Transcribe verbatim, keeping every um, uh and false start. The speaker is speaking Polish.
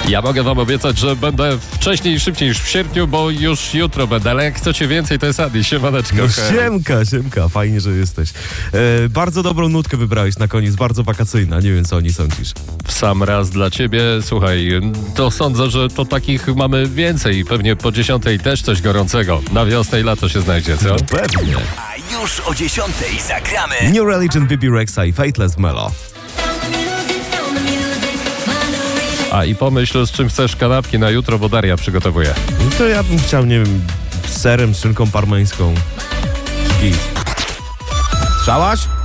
Ja mogę wam obiecać, że będę wcześniej i szybciej niż w sierpniu, bo już jutro będę, ale jak chcecie więcej, to jest Adi. Siemaneczko. No, siemka, siemka, fajnie, że jesteś. E, bardzo dobrą nutkę wybrałeś na koniec, bardzo wakacyjna, nie wiem co o niej sądzisz. W sam raz dla ciebie, słuchaj, to sądzę, że to takich mamy więcej. Pewnie po dziesiątej też coś gorącego. Na wiosnę i lato się znajdzie, co? No, pewnie. A już o dziesiątej zagramy New Religion, B B Rexa i Fateless Melo. A i pomyśl, z czym chcesz kanapki na jutro, bo Daria przygotowuje. No to ja bym chciał, nie wiem, z serem, z szynką parmeńską. Git. Strzałaś?